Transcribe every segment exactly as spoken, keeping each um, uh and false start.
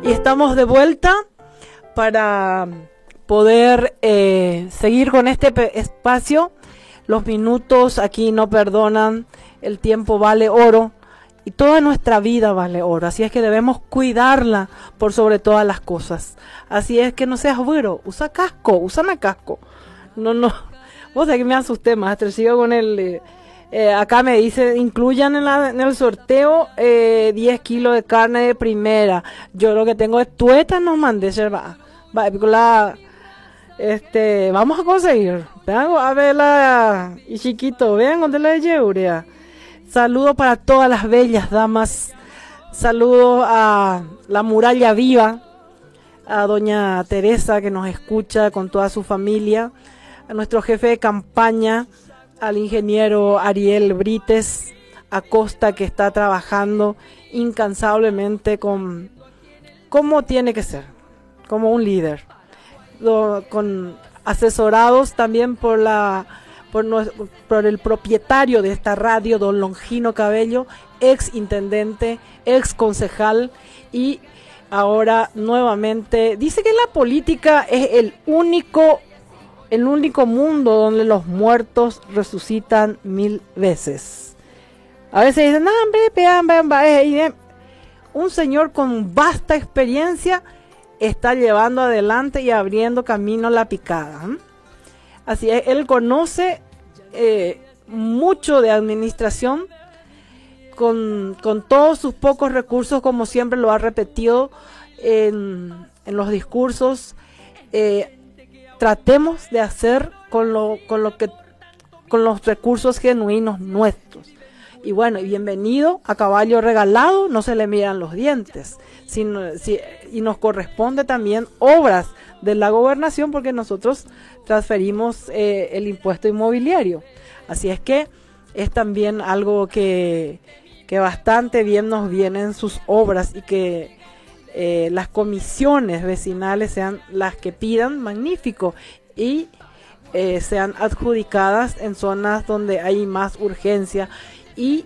Y estamos de vuelta para poder eh, seguir con este espacio. Los minutos aquí no perdonan, el tiempo vale oro y toda nuestra vida vale oro. Así es que debemos cuidarla por sobre todas las cosas. Así es que no seas güero, usa casco, usa una casco. No, no, vos sabés que me asusté, maestro, sigo con el... Eh, Eh, acá me dice, incluyan en, la, en el sorteo eh, diez kilos de carne de primera. Yo lo que tengo es tuétanos, mandé, va, va, la, este, vamos a conseguir. Vengo a verla, y chiquito, vean donde la Yeurea. Saludos para todas las bellas damas. Saludos a la muralla viva, a doña Teresa que nos escucha con toda su familia, a nuestro jefe de campaña, al ingeniero Ariel Brites Acosta, que está trabajando incansablemente con cómo tiene que ser, como un líder, Lo, con asesorados también por la por, no, por el propietario de esta radio, don Longino Cabello, ex intendente, ex concejal, y ahora nuevamente dice que la política es el único el único mundo donde los muertos resucitan mil veces. A veces dicen, hombre, un señor con vasta experiencia está llevando adelante y abriendo camino a la picada. ¿eh? Así es, él conoce eh, mucho de administración, con, con todos sus pocos recursos, como siempre lo ha repetido en, en los discursos. Eh, Tratemos de hacer con lo, con lo que, con los recursos genuinos nuestros. Y bueno, bienvenido a caballo regalado, no se le miran los dientes. Sino, si, y nos corresponde también obras de la gobernación, porque nosotros transferimos eh, el impuesto inmobiliario. Así es que es también algo que, que bastante bien nos vienen sus obras, y que Eh, las comisiones vecinales sean las que pidan, magnífico, y eh, sean adjudicadas en zonas donde hay más urgencia. Y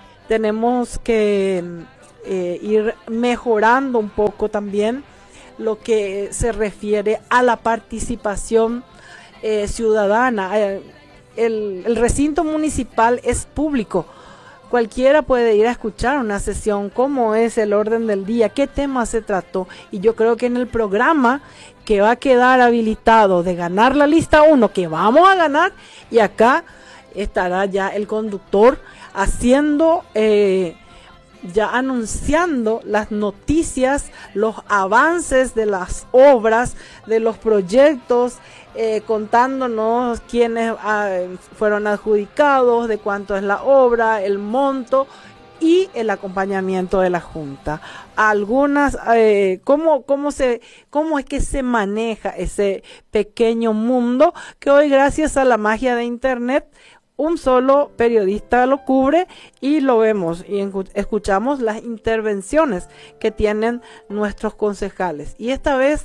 tenemos que eh, ir mejorando un poco también lo que se refiere a la participación eh, ciudadana. Eh, el, el recinto municipal es público. Cualquiera puede ir a escuchar una sesión, cómo es el orden del día, qué tema se trató. Y yo creo que en el programa que va a quedar habilitado de ganar la lista uno, que vamos a ganar, y acá estará ya el conductor haciendo, eh, ya anunciando las noticias, los avances de las obras, de los proyectos, Eh, contándonos quiénes uh, fueron adjudicados, de cuánto es la obra, el monto y el acompañamiento de la Junta. Algunas, eh, cómo, cómo, se, cómo es que se maneja ese pequeño mundo que hoy, gracias a la magia de Internet, un solo periodista lo cubre y lo vemos y escuchamos las intervenciones que tienen nuestros concejales. Y esta vez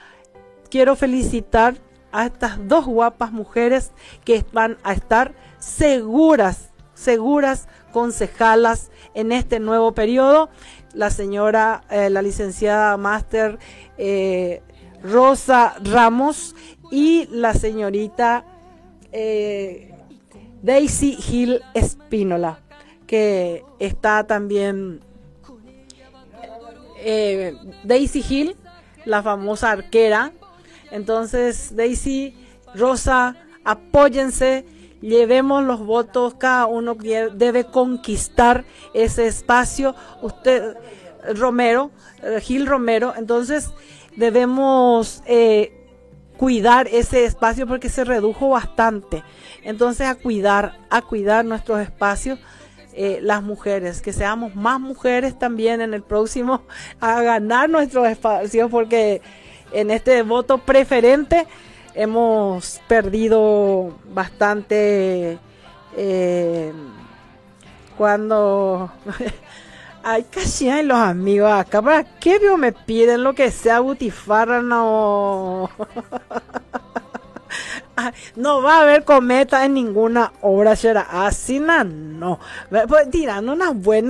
quiero felicitar a estas dos guapas mujeres que van a estar seguras, seguras concejalas en este nuevo periodo. La señora, eh, la licenciada máster eh, Rosa Ramos, y la señorita eh, Daisy Gil Espínola, que está también, eh, Daisy Gil, la famosa arquera. Entonces, Daisy, Rosa, apóyense, llevemos los votos, cada uno debe conquistar ese espacio. Usted, Romero, Gil Romero, entonces debemos eh, cuidar ese espacio porque se redujo bastante. Entonces, a cuidar, a cuidar nuestros espacios, eh, las mujeres, que seamos más mujeres también en el próximo, a ganar nuestros espacios, porque en este voto preferente hemos perdido bastante eh, cuando ay, casi hay los amigos acá, ¿para qué me piden lo que sea butifarra? No no va a haber cometa en ninguna obra, será así, no, pues tirando una buena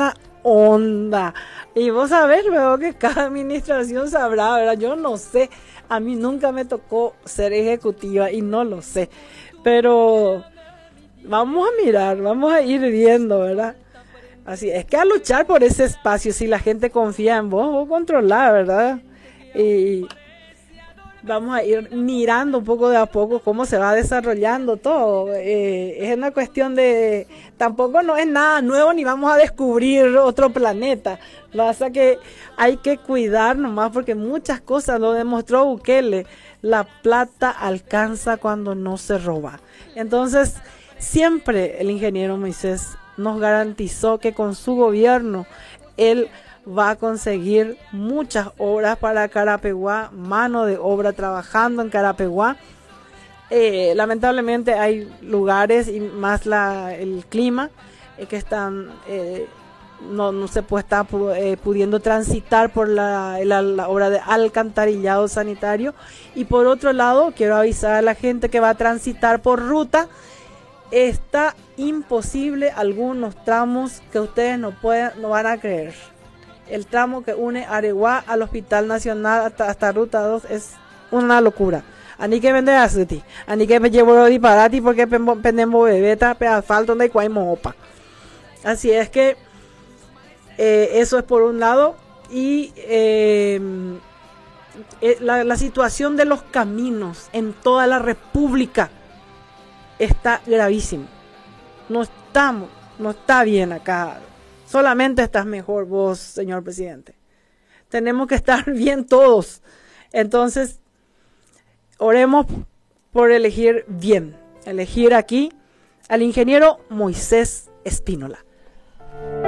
onda. Y vos sabés, luego que cada administración sabrá, ¿verdad? Yo no sé, a mí nunca me tocó ser ejecutiva y no lo sé. Pero vamos a mirar, vamos a ir viendo, ¿verdad? Así es que a luchar por ese espacio, si la gente confía en vos, vos controlás, ¿verdad? Y vamos a ir mirando un poco de a poco cómo se va desarrollando todo. Eh, es una cuestión de, tampoco no es nada nuevo ni vamos a descubrir otro planeta. Lo que pasa que hay que cuidar nomás porque muchas cosas lo demostró Bukele. La plata alcanza cuando no se roba. Entonces, siempre el ingeniero Moisés nos garantizó que con su gobierno él va a conseguir muchas obras para Carapeguá, mano de obra trabajando en Carapeguá. Eh, lamentablemente hay lugares y más la, el clima eh, que están eh, no, no se puede estar eh, pudiendo transitar por la, la, la obra de alcantarillado sanitario. Y por otro lado quiero avisar a la gente que va a transitar por ruta. Está imposible algunos tramos que ustedes no pueden, no van a creer. El tramo que une Areguá al Hospital Nacional hasta, hasta Ruta dos es una locura. Ani que vender así, ani que me llevo disparati porque pendemos bebeta, pe asfalto donde hay opa. Así es que eh, eso es por un lado. Y eh, la, la situación de los caminos en toda la República está gravísimo. No estamos, no está bien acá. Solamente estás mejor vos, señor presidente. Tenemos que estar bien todos. Entonces, oremos por elegir bien. Elegir aquí al ingeniero Moisés Espínola.